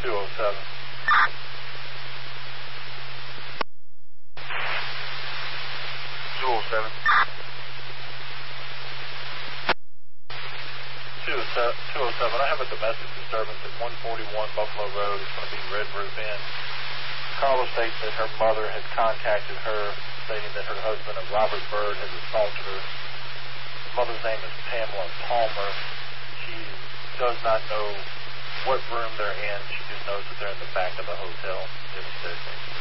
207. 207. 207. I have a domestic disturbance at 141 Buffalo Road. It's going to be Red Roof Inn. Caller states that her mother had contacted her, stating that her husband, Robert Bird, has assaulted her. The mother's name is Pamela Palmer. She does not know what room they're in. She just knows that they're in the back of the hotel. They have a staircase.